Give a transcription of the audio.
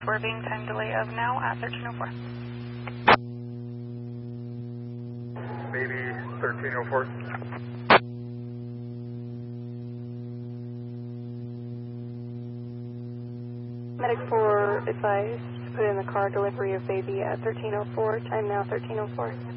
Swerving, time delay of now at 1304. Baby 1304. Medic 4 advised to put in the car delivery of baby at 1304, time now 1304.